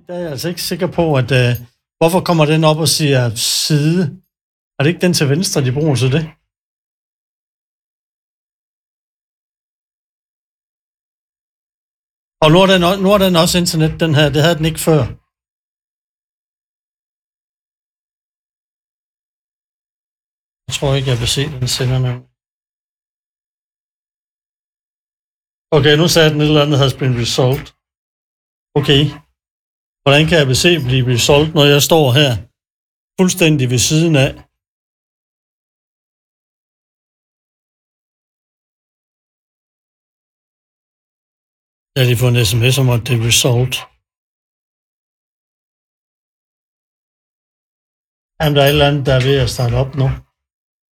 der er jeg altså ikke sikker på, at hvorfor kommer den op og siger side? Er det ikke den til venstre, de bruger til det? Og nu er den også internet, den her. Det havde den ikke før. Jeg tror ikke, jeg vil se den sender nu. Okay, nu sagde den et eller andet, has been resolved. Okay. Hvordan kan ABC blive resolved, når jeg står her fuldstændig ved siden af? Jeg har lige fået en sms om, at det er resolved. Jamen, der er et eller andet, der er ved at starte op nu.